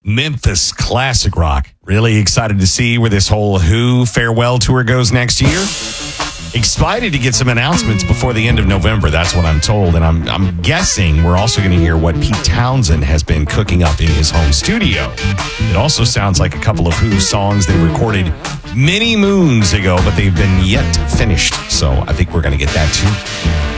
Memphis classic rock. Really excited to see where this whole Who farewell tour goes next year. Excited to get some announcements before the end of November. That's what I'm told. And I'm guessing we're also going to hear what Pete Townsend has been cooking up in his home studio. It also sounds like a couple of Who songs they recorded many moons ago, but they've been yet finished. So I think we're going to get that too.